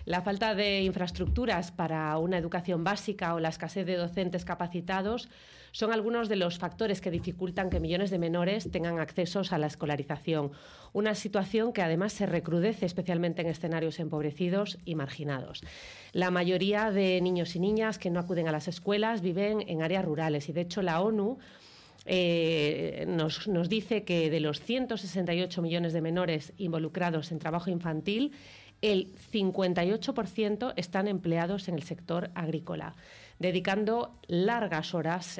La falta de infraestructuras para una educación básica o la escasez de docentes capacitados son algunos de los factores que dificultan que millones de menores tengan accesos a la escolarización. Una situación que además se recrudece especialmente en escenarios empobrecidos y marginados. La mayoría de niños y niñas que no acuden a las escuelas viven en áreas rurales y, de hecho, la ONU nos dice que de los 168 millones de menores involucrados en trabajo infantil, el 58% están empleados en el sector agrícola, dedicando largas horas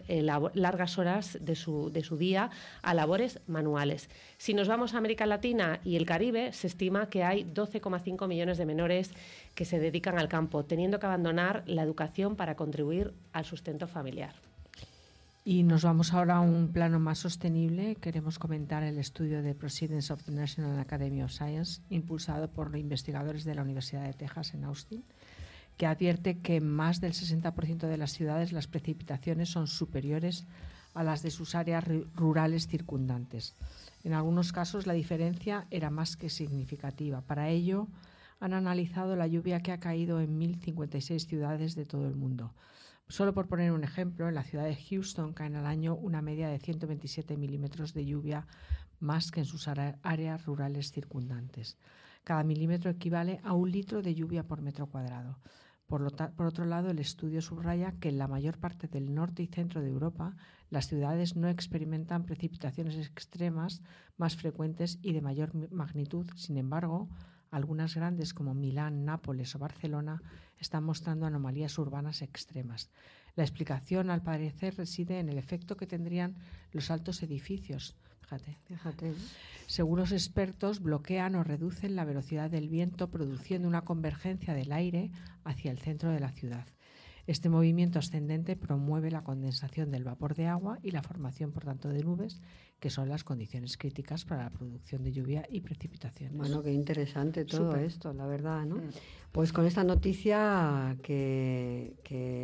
de su día a labores manuales. Si nos vamos a América Latina y el Caribe, se estima que hay 12,5 millones de menores que se dedican al campo, teniendo que abandonar la educación para contribuir al sustento familiar. Y nos vamos ahora a un plano más sostenible. Queremos comentar el estudio de Proceedings of the National Academy of Science, impulsado por investigadores de la Universidad de Texas en Austin, que advierte que en más del 60% de las ciudades las precipitaciones son superiores a las de sus áreas rurales circundantes. En algunos casos la diferencia era más que significativa. Para ello han analizado la lluvia que ha caído en 1.056 ciudades de todo el mundo. Solo por poner un ejemplo, en la ciudad de Houston caen al año una media de 127 milímetros de lluvia más que en sus áreas rurales circundantes. Cada milímetro equivale a 1 litro de lluvia por metro cuadrado. Por otro lado, el estudio subraya que en la mayor parte del norte y centro de Europa las ciudades no experimentan precipitaciones extremas más frecuentes y de mayor magnitud. Sin embargo, algunas grandes como Milán, Nápoles o Barcelona están mostrando anomalías urbanas extremas. La explicación, al parecer, reside en el efecto que tendrían los altos edificios. Fíjate. Según los expertos, bloquean o reducen la velocidad del viento, produciendo una convergencia del aire hacia el centro de la ciudad. Este movimiento ascendente promueve la condensación del vapor de agua y la formación, por tanto, de nubes, que son las condiciones críticas para la producción de lluvia y precipitaciones. Bueno, qué interesante todo esto, la verdad, ¿no? Pues con esta noticia que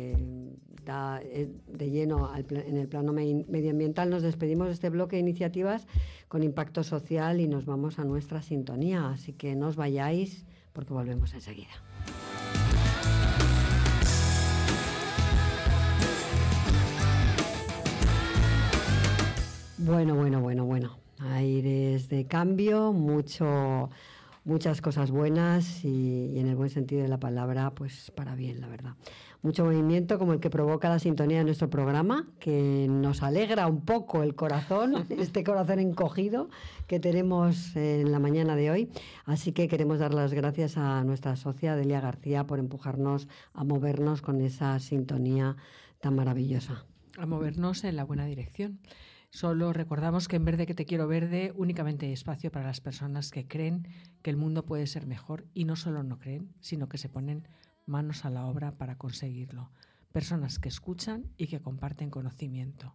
da de lleno en el plano medioambiental, nos despedimos de este bloque de iniciativas con impacto social y nos vamos a nuestra sintonía. Así que no os vayáis porque volvemos enseguida. Bueno. Aires de cambio, muchas cosas buenas y en el buen sentido de la palabra, pues para bien, la verdad. Mucho movimiento como el que provoca la sintonía de nuestro programa, que nos alegra un poco el corazón, este corazón encogido que tenemos en la mañana de hoy. Así que queremos dar las gracias a nuestra socia Delia García por empujarnos a movernos con esa sintonía tan maravillosa. A movernos en la buena dirección. Solo recordamos que en Verde que te quiero verde únicamente hay espacio para las personas que creen que el mundo puede ser mejor y no solo no creen, sino que se ponen manos a la obra para conseguirlo. Personas que escuchan y que comparten conocimiento.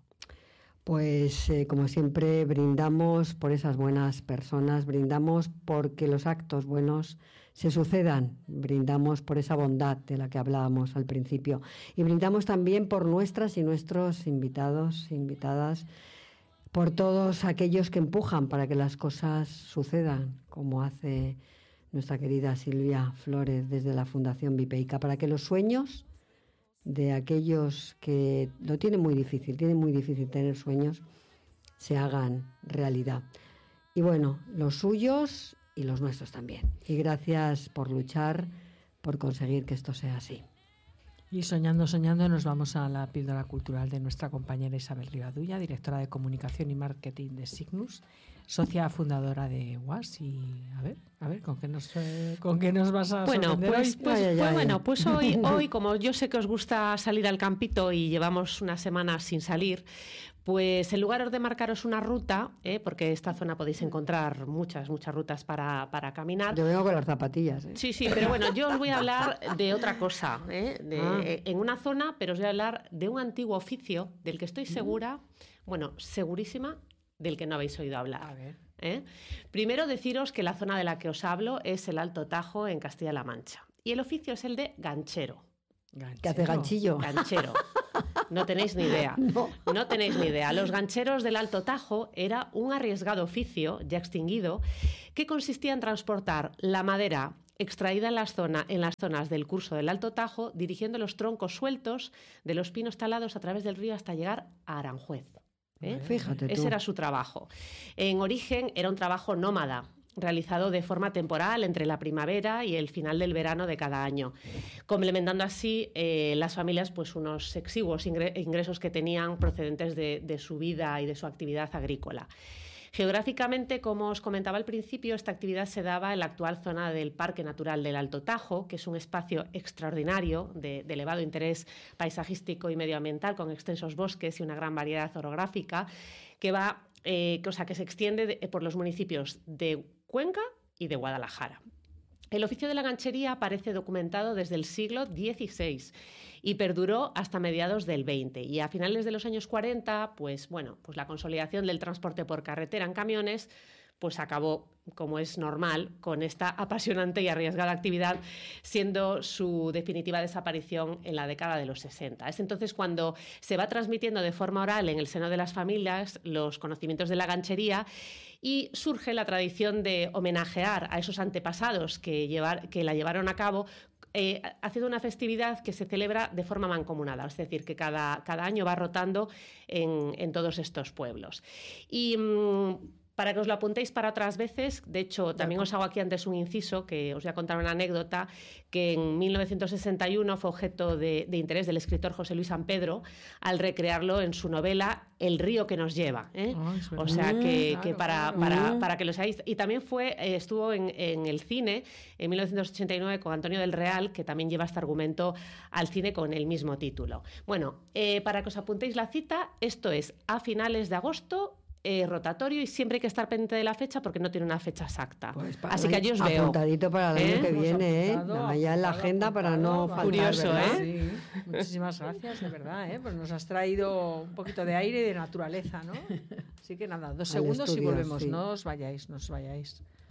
Pues como siempre brindamos por esas buenas personas, brindamos porque los actos buenos se sucedan, brindamos por esa bondad de la que hablábamos al principio y brindamos también por nuestras y nuestros invitados, invitadas, por todos aquellos que empujan para que las cosas sucedan, como hace nuestra querida Silvia Flores desde la Fundación Vipeica, para que los sueños de aquellos que lo tienen muy difícil tener sueños, se hagan realidad. Y bueno, los suyos y los nuestros también. Y gracias por luchar, por conseguir que esto sea así. Y soñando, nos vamos a la píldora cultural de nuestra compañera Isabel Rivadulla, directora de Comunicación y Marketing de Signus, socia fundadora de UAS. Y a ver, ¿con qué nos vas a sorprender hoy? Pues hoy, como yo sé que os gusta salir al campito y llevamos unas semanas sin salir, pues en lugar de marcaros una ruta, porque esta zona podéis encontrar muchas rutas para caminar. Yo vengo con las zapatillas. Sí, pero bueno, yo os voy a hablar de otra cosa, en una zona, pero os voy a hablar de un antiguo oficio del que estoy segura, segurísima, del que no habéis oído hablar. A ver. Primero deciros que la zona de la que os hablo es el Alto Tajo, en Castilla-La Mancha. Y el oficio es el de ganchero. ¿Qué hace ganchillo? Ganchero. No tenéis ni idea. No tenéis ni idea. Los gancheros del Alto Tajo era un arriesgado oficio, ya extinguido, que consistía en transportar la madera extraída en las zonas del curso del Alto Tajo, dirigiendo los troncos sueltos de los pinos talados a través del río hasta llegar a Aranjuez. Fíjate tú. Ese era su trabajo. En origen era un trabajo nómada, realizado de forma temporal entre la primavera y el final del verano de cada año, complementando así las familias pues unos exiguos ingresos que tenían procedentes de su vida y de su actividad agrícola. Geográficamente, como os comentaba al principio, esta actividad se daba en la actual zona del Parque Natural del Alto Tajo, que es un espacio extraordinario de elevado interés paisajístico y medioambiental, con extensos bosques y una gran variedad orográfica, que se extiende por los municipios de Cuenca y de Guadalajara. El oficio de la ganchería aparece documentado desde el siglo XVI y perduró hasta mediados del XX. Y a finales de los años 40, pues la consolidación del transporte por carretera en camiones pues acabó, como es normal, con esta apasionante y arriesgada actividad, siendo su definitiva desaparición en la década de los 60. Es entonces cuando se va transmitiendo de forma oral en el seno de las familias los conocimientos de la ganchería y surge la tradición de homenajear a esos antepasados que la llevaron a cabo, haciendo una festividad que se celebra de forma mancomunada, es decir, que cada año va rotando en todos estos pueblos. Y para que os lo apuntéis para otras veces, de hecho, también os hago aquí antes un inciso, que os voy a contar una anécdota, que en 1961 fue objeto de interés del escritor José Luis San Pedro al recrearlo en su novela El río que nos lleva. O sea, para que lo seáis. Y también estuvo en el cine en 1989 con Antonio del Real, que también lleva este argumento al cine con el mismo título. Bueno, para que os apuntéis la cita, esto es a finales de agosto, rotatorio, y siempre hay que estar pendiente de la fecha porque no tiene una fecha exacta. Pues así que allí os veo. Apuntadito para el año que viene, ya en la agenda para no faltar. Curioso, ¿verdad? Sí. Muchísimas gracias, de verdad, pues nos has traído un poquito de aire y de naturaleza, ¿no? Así que nada, 2 segundos estudio, y volvemos. sí. No os vayáis.